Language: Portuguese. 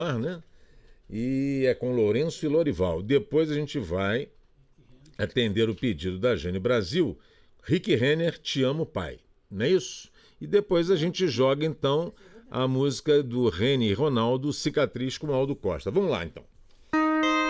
né? E é com Lourenço e Lorival. Depois a gente vai atender o pedido da Jane Brasil, Rick Renner, Te Amo Pai. Não é isso? E depois a gente joga então a música do Reni e Ronaldo, Cicatriz, com Aldo Costa. Vamos lá então.